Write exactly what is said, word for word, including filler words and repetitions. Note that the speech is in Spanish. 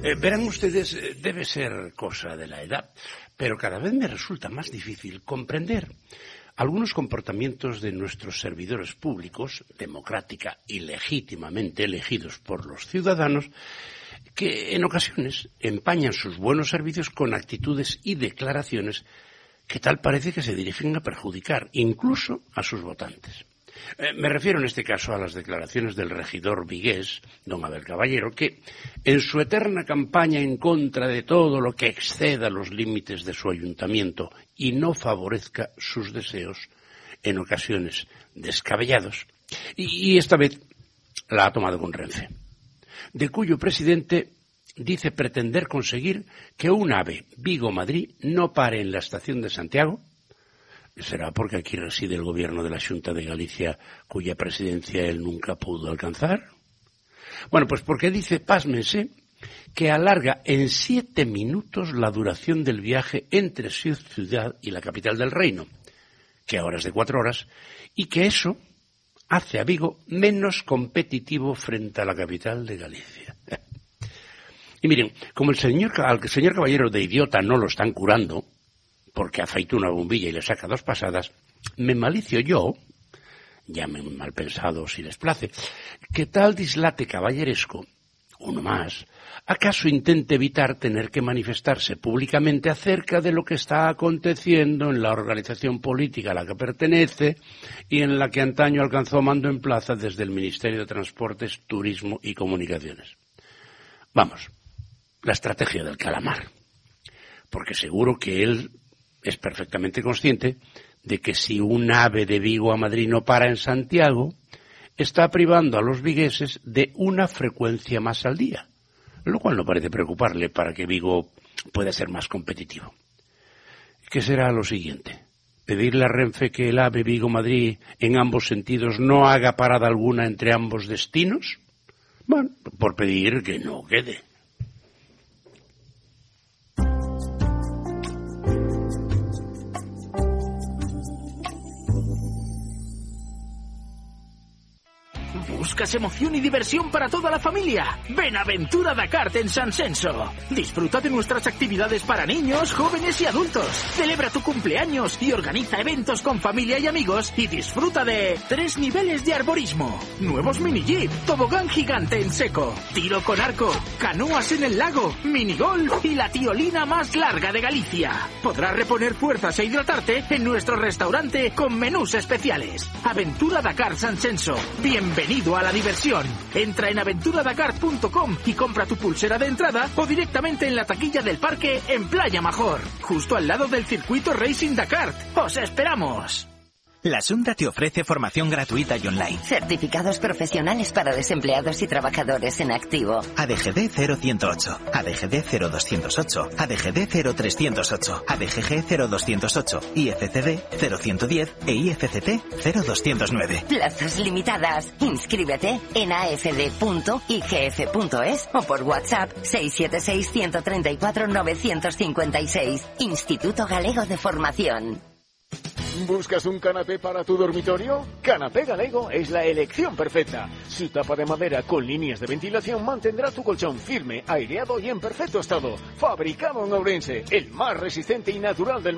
Eh, verán ustedes, eh, debe ser cosa de la edad, pero cada vez me resulta más difícil comprender algunos comportamientos de nuestros servidores públicos, democrática y legítimamente elegidos por los ciudadanos, que en ocasiones empañan sus buenos servicios con actitudes y declaraciones que tal parece que se dirigen a perjudicar incluso a sus votantes. Eh, me refiero en este caso a las declaraciones del regidor vigués, don Abel Caballero, que en su eterna campaña en contra de todo lo que exceda los límites de su ayuntamiento y no favorezca sus deseos, en ocasiones descabellados, y, y esta vez la ha tomado con Renfe, de cuyo presidente dice pretender conseguir que un AVE Vigo-Madrid no pare en la estación de Santiago. ¿Será porque aquí reside el gobierno de la Xunta de Galicia, cuya presidencia él nunca pudo alcanzar? Bueno, pues porque dice, pásmense, que alarga en siete minutos la duración del viaje entre su ciudad y la capital del reino, que ahora es de cuatro horas, y que eso hace a Vigo menos competitivo frente a la capital de Galicia. Y miren, como el señor, al señor Caballero de idiota no lo están curando, porque afeitó una bombilla y le saca dos pasadas, me malicio yo, llamen mal pensado si les place, que tal dislate caballeresco, uno más, acaso intente evitar tener que manifestarse públicamente acerca de lo que está aconteciendo en la organización política a la que pertenece y en la que antaño alcanzó mando en plaza desde el Ministerio de Transportes, Turismo y Comunicaciones. Vamos, la estrategia del calamar, porque seguro que él es perfectamente consciente de que si un AVE de Vigo a Madrid no para en Santiago, está privando a los vigueses de una frecuencia más al día, lo cual no parece preocuparle para que Vigo pueda ser más competitivo. ¿Qué será lo siguiente? ¿Pedirle a Renfe que el AVE Vigo-Madrid en ambos sentidos no haga parada alguna entre ambos destinos? Bueno, por pedir que no quede. ¿Buscas emoción y diversión para toda la familia? Ven a Aventura Dakar en San Censo. Disfruta de nuestras actividades para niños, jóvenes y adultos. Celebra tu cumpleaños y organiza eventos con familia y amigos y disfruta de tres niveles de arborismo, nuevos mini jeep, tobogán gigante en seco, tiro con arco, canoas en el lago, minigolf y la tiolina más larga de Galicia. Podrás reponer fuerzas e hidratarte en nuestro restaurante con menús especiales. Aventura Dakar San Censo. Bienvenido a la diversión. Entra en aventura dakar punto com y compra tu pulsera de entrada o directamente en la taquilla del parque en Playa Major, justo al lado del circuito Racing Dakar. ¡Os esperamos! La Xunta te ofrece formación gratuita y online. Certificados profesionales para desempleados y trabajadores en activo. A D G D cero ciento ocho, A D G D cero doscientos ocho, A D G D cero trescientos ocho, A D G G cero doscientos ocho, I F C D cero ciento diez e I F C T cero doscientos nueve. Plazas limitadas. Inscríbete en a f d punto i g f punto es o por WhatsApp seis siete seis, uno tres cuatro, nueve cinco seis. Instituto Galego de Formación. ¿Buscas un canapé para tu dormitorio? Canapé Galego es la elección perfecta. Su tapa de madera con líneas de ventilación mantendrá tu colchón firme, aireado y en perfecto estado. Fabricado en Ourense, el más resistente y natural del